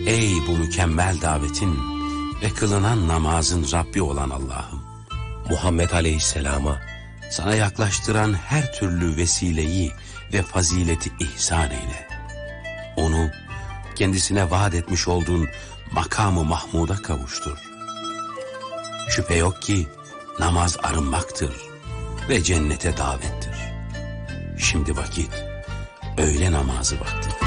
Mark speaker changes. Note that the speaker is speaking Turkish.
Speaker 1: Ey bu mükemmel davetin ve kılınan namazın Rabbi olan Allah'ım!
Speaker 2: Muhammed Aleyhisselam'a
Speaker 1: sana yaklaştıran her türlü vesileyi ve fazileti ihsan eyle. Onu kendisine vaat etmiş olduğun makamı Mahmud'a kavuştur. Şüphe yok ki namaz arınmaktır ve cennete davettir. Şimdi vakit, öğle namazı vaktidir.